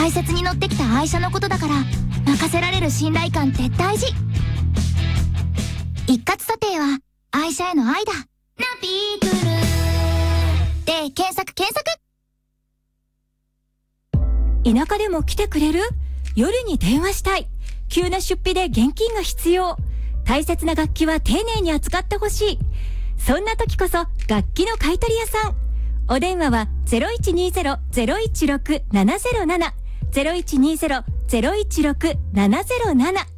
大切に乗ってきた愛車のことだから、任せられる信頼感って大事。一括査定は愛車への愛だ。ナビクルで検索。 田舎でも来てくれる？夜に電話したい。急な出費で現金が必要。大切な楽器は丁寧に扱ってほしい。そんな時こそ楽器の買取屋さん。お電話は 0120-016-707 0120-016-707